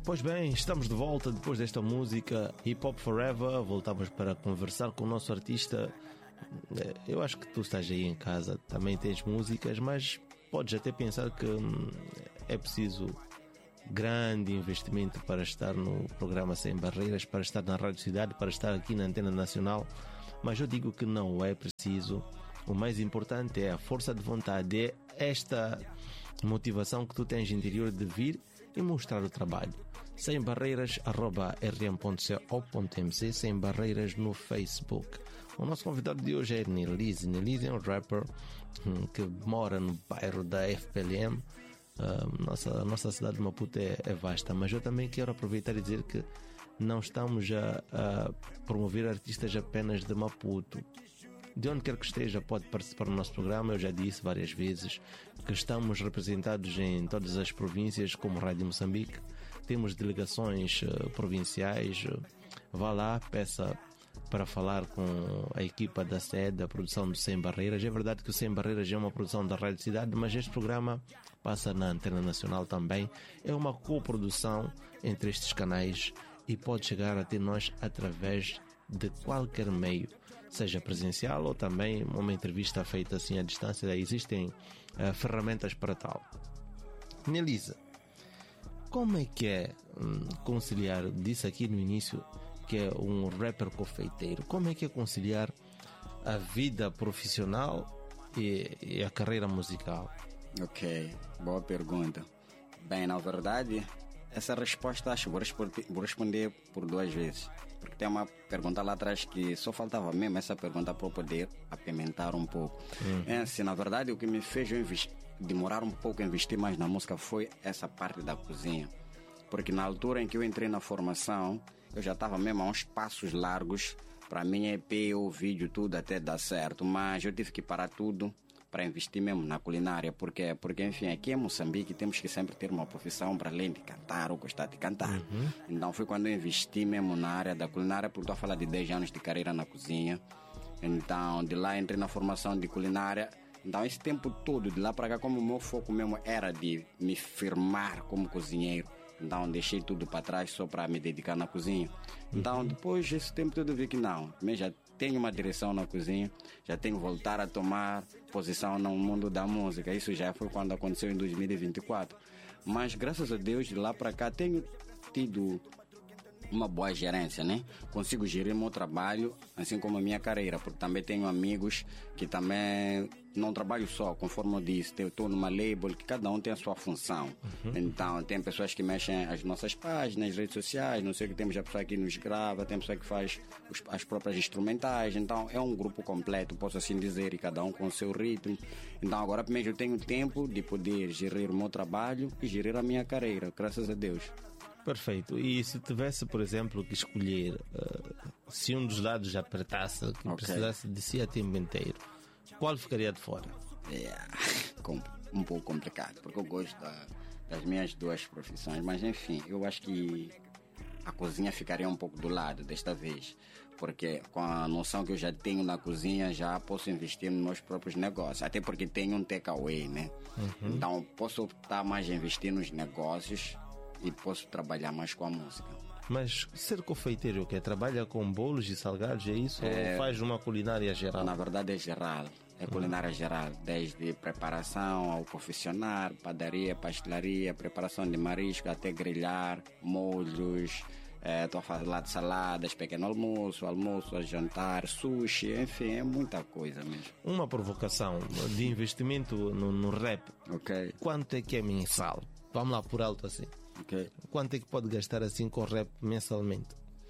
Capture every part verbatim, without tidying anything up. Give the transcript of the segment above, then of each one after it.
Pois bem, estamos de volta depois desta música Hip Hop Forever. Voltamos para conversar com o nosso artista. Eu acho que tu estás aí em casa, também tens músicas, mas podes até pensar que é preciso grande investimento para estar no programa Sem Barreiras, para estar na Rádio Cidade, para estar aqui na Antena Nacional. Mas eu digo que não é preciso. O mais importante é a força de vontade, é esta motivação que tu tens interior de vir e mostrar o trabalho. Sem Barreiras, arroba r m ponto co ponto m c, Sem Barreiras no Facebook. O nosso convidado de hoje é Nelize. Nelize é um rapper hum, que mora no bairro da F P L M. Uh, nossa, a nossa cidade de Maputo é, é vasta, mas eu também quero aproveitar e dizer que não estamos a, a promover artistas apenas de Maputo. De onde quer que esteja pode participar do nosso programa. Eu já disse várias vezes que estamos representados em todas as províncias como Rádio Moçambique. Temos delegações uh, provinciais. Vá lá, peça para falar com a equipa da sede, da produção do Sem Barreiras. É verdade que o Sem Barreiras é uma produção da Rádio Cidade, mas este programa passa na Antena Nacional também. É uma coprodução entre estes canais e pode chegar até nós através de qualquer meio, seja presencial ou também uma entrevista feita assim à distância. Existem uh, ferramentas para tal. Nelize, como é que é hum, conciliar, disse aqui no início que é um rapper confeiteiro, como é que é conciliar a vida profissional e, e a carreira musical? Ok, boa pergunta. Bem, na verdade, essa resposta acho que vou responder, vou responder por duas vezes. Porque tem uma pergunta lá atrás que só faltava mesmo essa pergunta para eu poder apimentar um pouco. Hum. É assim, na verdade, o que me fez eu investi- demorar um pouco a investir mais na música foi essa parte da cozinha. Porque na altura em que eu entrei na formação, eu já estava mesmo a uns passos largos para a minha E P, o vídeo, tudo até dar certo. Mas eu tive que parar tudo para investir mesmo na culinária. Porque, porque enfim, aqui em Moçambique temos que sempre ter uma profissão para além de cantar ou gostar de cantar. Uhum. Então foi quando eu investi mesmo na área da culinária, porque estou a falar de dez anos de carreira na cozinha. Então de lá entrei na formação de culinária. Então esse tempo todo, de lá para cá, como o meu foco mesmo era de me firmar como cozinheiro, então deixei tudo para trás só para me dedicar na cozinha. Então uhum. depois desse tempo todo eu vi que não, também já tenho uma direção na cozinha, já tenho que voltar a tomar posição no mundo da música. Isso já foi quando aconteceu em dois mil e vinte e quatro. Mas graças a Deus, de lá para cá tenho tido uma boa gerência, né? Consigo gerir meu trabalho, assim como a minha carreira, porque também tenho amigos que também não trabalho só, conforme eu disse, eu estou numa label que cada um tem a sua função. Uhum. Então, tem pessoas que mexem as nossas páginas, as redes sociais, não sei o que, temos a pessoa que nos grava, tem pessoa que faz os, as próprias instrumentais. Então, é um grupo completo, posso assim dizer, e cada um com o seu ritmo. Então, agora mesmo eu tenho tempo de poder gerir o meu trabalho e gerir a minha carreira, graças a Deus. Perfeito. E se tivesse, por exemplo, que escolher, uh, se um dos lados apertasse, que okay. precisasse de si a tempo inteiro, qual ficaria de fora? É um pouco complicado, porque eu gosto da, das minhas duas profissões, mas enfim, eu acho que a cozinha ficaria um pouco do lado desta vez, porque com a noção que eu já tenho na cozinha, já posso investir nos meus próprios negócios, até porque tenho um takeaway, né? Uhum. Então posso optar mais a investir nos negócios e posso trabalhar mais com a música. Mas ser confeiteiro, que é, trabalha com bolos e salgados, é isso? É, ou faz uma culinária geral? Na verdade é geral, é culinária uhum. geral, desde preparação ao confeccionar, padaria, pastelaria, preparação de marisco, até grelhar, molhos, estou é, a falar de saladas, pequeno almoço, almoço, jantar, sushi, enfim, é muita coisa mesmo. Uma provocação de investimento no, no rap, okay. Quanto é que é mensal? Vamos lá por alto assim. Okay. Quanto é que pode gastar assim com rap mensalmente?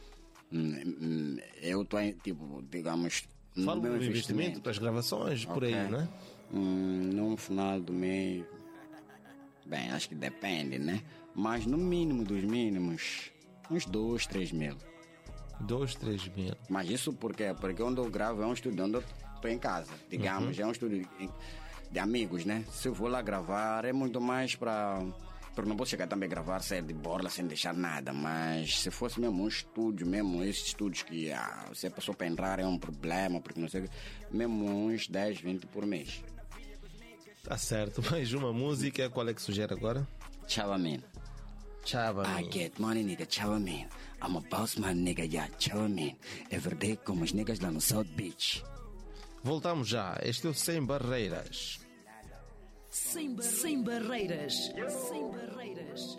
Hum, eu estou tipo, digamos, falo do investimento, investimento para as gravações, okay. Por aí, né? Hum, no final do mês, bem, acho que depende, né? Mas no mínimo dos mínimos, uns dois, três mil. Dois, três mil. Mas isso por quê? Porque onde eu gravo é um estúdio onde eu estou em casa, digamos, uhum. É um estúdio de amigos, né? Se eu vou lá gravar, é muito mais para... Porque não posso chegar também a gravar série de borla sem deixar nada, mas se fosse mesmo um estúdio, mesmo esses estúdios que ah, se a pessoa para entrar é um problema, porque não sei, mesmo uns dez, vinte por mês. Tá certo, mais uma música, qual é que sugere agora? Chavamin. Chava, I man. get money, nigga, chava, man. I'm a boss man, nigga, yeah, chava, man. Everyday como os niggas lá no South Beach. Voltamos já. Este é o Sem Barreiras. Sem, bar- sem barreiras. Sem barreiras.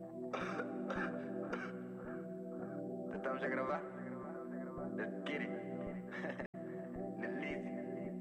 Estamos a gravar? Let's get it.